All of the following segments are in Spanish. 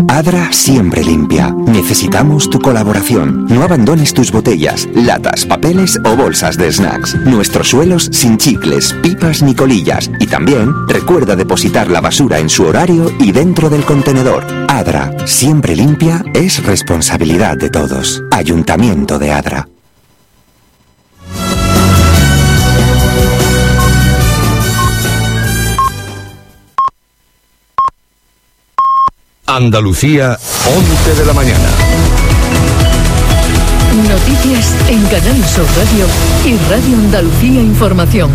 Adra siempre limpia. Necesitamos tu colaboración. No abandones tus botellas, latas, papeles o bolsas de snacks. Nuestros suelos sin chicles, pipas ni colillas. Y también recuerda depositar la basura en su horario y dentro del contenedor. Adra, siempre limpia, es responsabilidad de todos. Ayuntamiento de Adra. Andalucía, 11 de la mañana. Noticias en Canal Sur Radio y Radio Andalucía Información.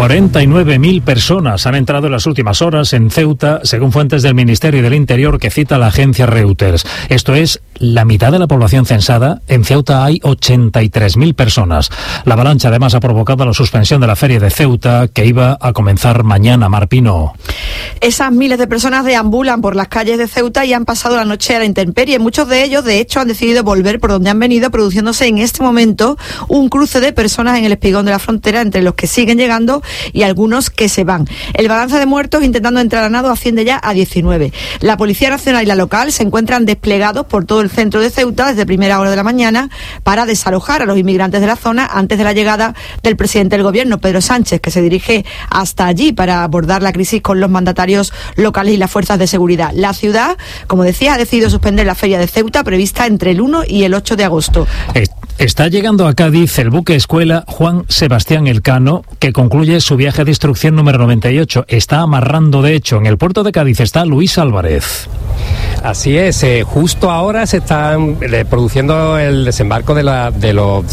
49.000 personas han entrado en las últimas horas en Ceuta, según fuentes del Ministerio del Interior que cita la agencia Reuters. Esto es la mitad de la población censada. En Ceuta hay 83.000 personas. La avalancha además ha provocado la suspensión de la feria de Ceuta, que iba a comenzar mañana. Marpino. Esas miles de personas deambulan por las calles de Ceuta y han pasado la noche a la intemperie. Muchos de ellos, de hecho, han decidido volver por donde han venido, produciéndose en este momento un cruce de personas en el espigón de la frontera entre los que siguen llegando y algunos que se van. El balance de muertos intentando entrar a nado asciende ya a 19. La Policía Nacional y la local se encuentran desplegados por todo el centro de Ceuta desde primera hora de la mañana para desalojar a los inmigrantes de la zona antes de la llegada del presidente del gobierno, Pedro Sánchez, que se dirige hasta allí para abordar la crisis con los mandatarios locales y las fuerzas de seguridad. La ciudad, como decía, ha decidido suspender la feria de Ceuta prevista entre el 1 y el 8 de agosto. Está llegando a Cádiz el buque escuela Juan Sebastián Elcano, que concluye su viaje de instrucción número 98. Está amarrando, de hecho, en el puerto de Cádiz está Luis Álvarez. Así es, justo ahora se están produciendo el desembarco de los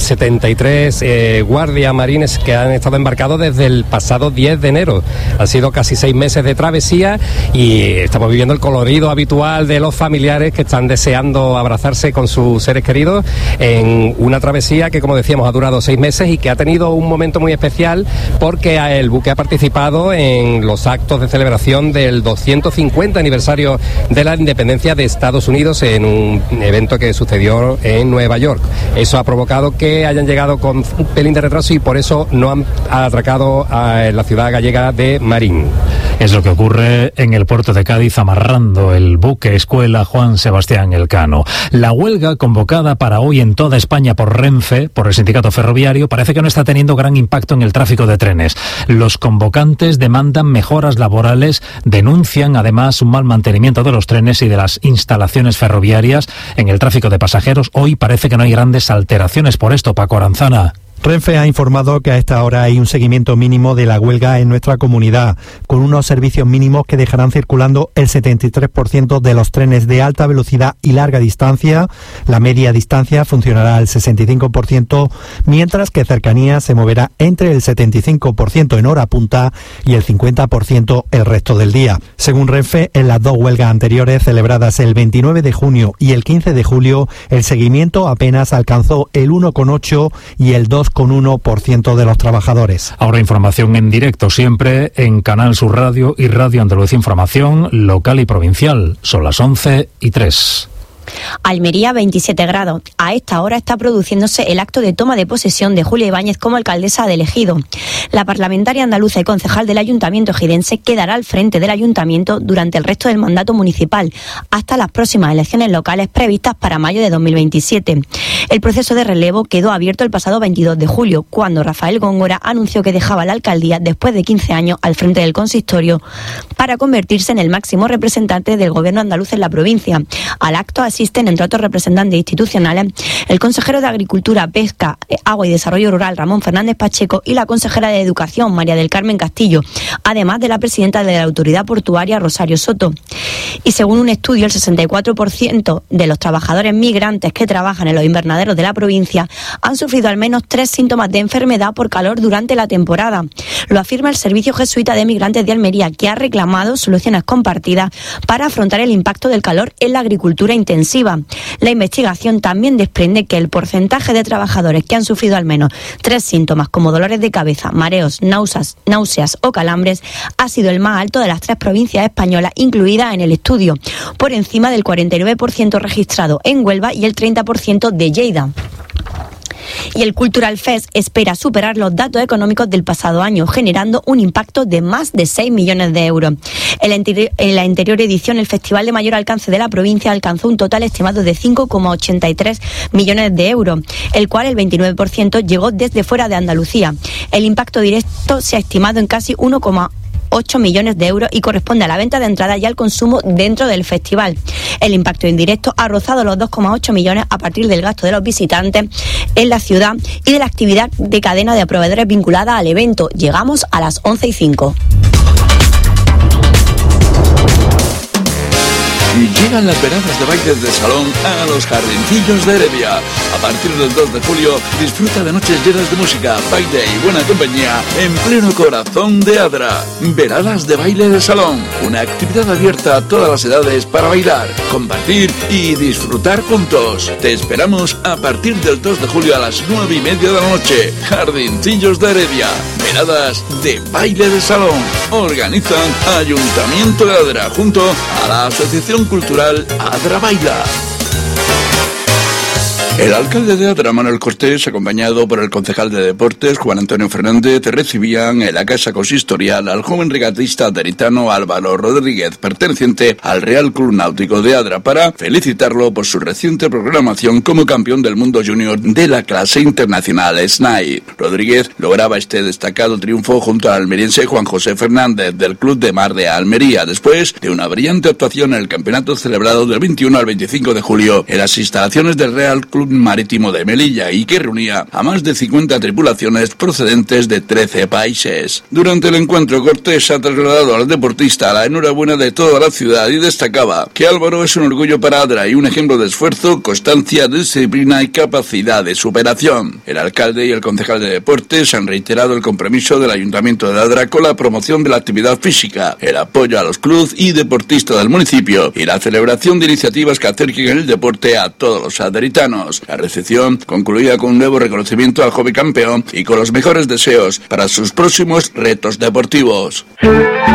73 guardias marines que han estado embarcados desde el pasado 10 de enero. Han sido casi 6 meses de travesía y estamos viviendo el colorido habitual de los familiares que están deseando abrazarse con sus seres queridos en una travesía que, como decíamos, ha durado 6 meses y que ha tenido un momento muy especial porque el buque ha participado en los actos de celebración del 250 aniversario de la independencia de Estados Unidos en un evento que sucedió en Nueva York. Eso ha provocado que hayan llegado con un pelín de retraso y por eso no han atracado a la ciudad gallega de Marín. Es lo que ocurre en el puerto de Cádiz, amarrando el buque escuela Juan Sebastián Elcano. La huelga convocada para hoy en toda España por Renfe, por el sindicato ferroviario, parece que no está teniendo gran impacto en el tráfico de trenes. Los convocantes demandan mejoras laborales, denuncian además un mal mantenimiento de los trenes y de las instalaciones ferroviarias. En el tráfico de pasajeros hoy parece que no hay grandes alteraciones por esto. Paco Aranzana. Renfe ha informado que a esta hora hay un seguimiento mínimo de la huelga en nuestra comunidad, con unos servicios mínimos que dejarán circulando el 73% de los trenes de alta velocidad y larga distancia. La media distancia funcionará al 65%, mientras que cercanía se moverá entre el 75% en hora punta y el 50% el resto del día. Según Renfe, en las 2 huelgas anteriores, celebradas el 29 de junio y el 15 de julio, el seguimiento apenas alcanzó el 1,8 y el 2,1% de los trabajadores. Ahora información en directo, siempre en Canal Sur Radio y Radio Andalucía Información, local y provincial. Son las 11:03. Almería, 27 grados. A esta hora está produciéndose el acto de toma de posesión de Julia Ibáñez como alcaldesa de Ejido. La parlamentaria andaluza y concejal del Ayuntamiento ejidense quedará al frente del Ayuntamiento durante el resto del mandato municipal, hasta las próximas elecciones locales previstas para mayo de 2027. El proceso de relevo quedó abierto el pasado 22 de julio, cuando Rafael Góngora anunció que dejaba la alcaldía después de 15 años al frente del consistorio para convertirse en el máximo representante del gobierno andaluz en la provincia. Al acto asisten, entre otros representantes institucionales, el consejero de Agricultura, Pesca, Agua y Desarrollo Rural, Ramón Fernández Pacheco, y la consejera de Educación, María del Carmen Castillo, además de la presidenta de la Autoridad Portuaria, Rosario Soto. Y según un estudio, el 64% de los trabajadores migrantes que trabajan en los invernaderos de la provincia han sufrido al menos 3 síntomas de enfermedad por calor durante la temporada. Lo afirma el Servicio Jesuita de Migrantes de Almería, que ha reclamado soluciones compartidas para afrontar el impacto del calor en la agricultura intensiva. La investigación también desprende que el porcentaje de trabajadores que han sufrido al menos 3 síntomas como dolores de cabeza, mareos, náuseas o calambres ha sido el más alto de las 3 provincias españolas incluidas en el estudio, por encima del 49% registrado en Huelva y el 30% de Lleida. Y el Cultural Fest espera superar los datos económicos del pasado año, generando un impacto de más de 6 millones de euros. En la anterior edición, el festival de mayor alcance de la provincia alcanzó un total estimado de 5,83 millones de euros, el cual el 29% llegó desde fuera de Andalucía. El impacto directo se ha estimado en casi 1,8 millones de euros y corresponde a la venta de entradas y al consumo dentro del festival. El impacto indirecto ha rozado los 2,8 millones a partir del gasto de los visitantes en la ciudad y de la actividad de cadena de proveedores vinculada al evento. Llegamos a las 11:05. Llegan las veradas de bailes de salón a los Jardincillos de Heredia. A partir del 2 de julio, disfruta de noches llenas de música, baile y buena compañía en pleno corazón de Adra. Veradas de baile de salón, una actividad abierta a todas las edades para bailar, compartir y disfrutar juntos. Te esperamos a partir del 2 de julio a las 9:30 de la noche. Jardincillos de Heredia. Veradas de baile de salón. Organizan Ayuntamiento de Adra junto a la Asociación Cultural Adra Baila. El alcalde de Adra, Manuel Cortés, acompañado por el concejal de Deportes, Juan Antonio Fernández, recibían en la casa consistorial al joven regatista aderitano Álvaro Rodríguez, perteneciente al Real Club Náutico de Adra, para felicitarlo por su reciente programación como campeón del mundo junior de la clase internacional SNAI. Rodríguez lograba este destacado triunfo junto al almeriense Juan José Fernández del Club de Mar de Almería, después de una brillante actuación en el campeonato celebrado del 21 al 25 de julio en las instalaciones del Real Club Marítimo de Melilla y que reunía a más de 50 tripulaciones procedentes de 13 países. Durante el encuentro, Cortés ha trasladado al deportista la enhorabuena de toda la ciudad y destacaba que Álvaro es un orgullo para Adra y un ejemplo de esfuerzo, constancia, disciplina y capacidad de superación. El alcalde y el concejal de Deportes han reiterado el compromiso del Ayuntamiento de Adra con la promoción de la actividad física, el apoyo a los clubes y deportistas del municipio y la celebración de iniciativas que acerquen el deporte a todos los aderitanos. La recepción concluía con un nuevo reconocimiento al joven campeón y con los mejores deseos para sus próximos retos deportivos.